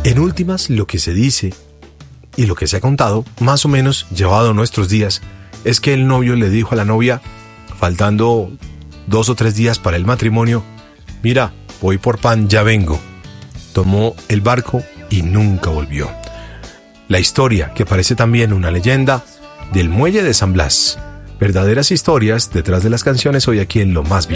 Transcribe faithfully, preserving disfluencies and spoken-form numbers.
En últimas, lo que se dice y lo que se ha contado, más o menos llevado a nuestros días, es que el novio le dijo a la novia, faltando dos o tres días para el matrimonio, mira, voy por pan, ya vengo. Tomó el barco y nunca volvió. La historia, que parece también una leyenda, del muelle de San Blas. Verdaderas historias detrás de las canciones hoy aquí en Lo Más Bien.